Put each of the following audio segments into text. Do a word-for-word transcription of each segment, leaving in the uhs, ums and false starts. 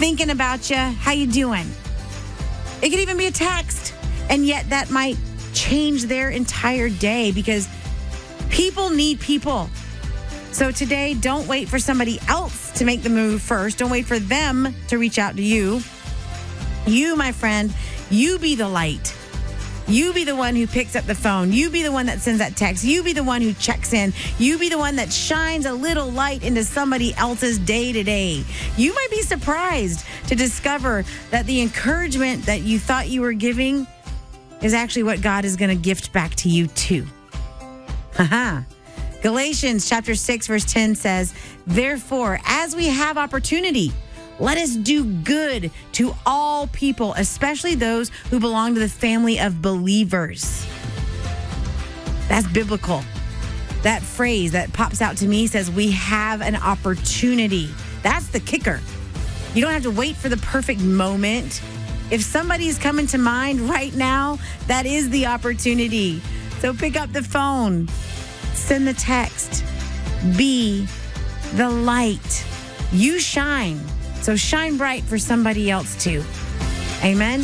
thinking about you. How you doing? It could even be a text. And yet that might change their entire day because people need people. So today, don't wait for somebody else to make the move first. Don't wait for them to reach out to you. You, my friend, you be the light. You be the one who picks up the phone. You be the one that sends that text. You be the one who checks in. You be the one that shines a little light into somebody else's day to day. You might be surprised to discover that the encouragement that you thought you were giving is actually what God is going to gift back to you too. Haha. Galatians chapter six, verse ten says, therefore, as we have opportunity, let us do good to all people, especially those who belong to the family of believers. That's biblical. That phrase that pops out to me says we have an opportunity. That's the kicker. You don't have to wait for the perfect moment. If somebody's coming to mind right now, that is the opportunity. So pick up the phone, send the text, be the light. You shine. So shine bright for somebody else too. Amen.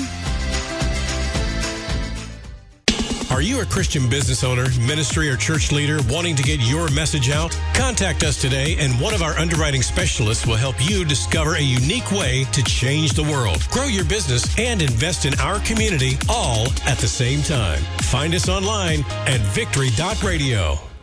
Are you a Christian business owner, ministry, or church leader wanting to get your message out? Contact us today, and one of our underwriting specialists will help you discover a unique way to change the world, grow your business, and invest in our community all at the same time. Find us online at victory dot radio.